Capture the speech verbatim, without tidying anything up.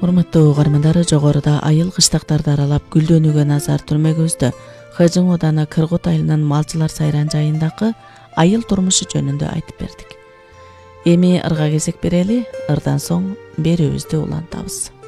Урматтуу угармандар, жогоруда айыл кыштактарды аралап гүлдөнүүгө назар түрмөгүбүздө Хыжың Оданы Кыргыт айылынын Малчылар сайран жайындагы айыл турмушу жөнүндө айтып бердик. Эми ырга кезек берели, ырдан соң берүүбүздү улантабыз.